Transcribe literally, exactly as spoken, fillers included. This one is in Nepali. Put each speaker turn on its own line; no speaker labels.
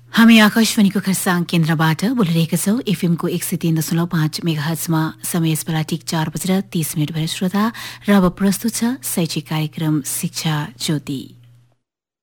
हामी आकाशवाणीको खरसाङ केन्द्रबाट बोलिरहेका छौं एफएमको एक सय तीन दशमलव पाँच मेगाहर्जमा। समय यसबेला ठिक चार बजेर तीस मिनट भएर श्रोता र अब प्रस्तुत छ शैक्षिक कार्यक्रम शिक्षा ज्योति।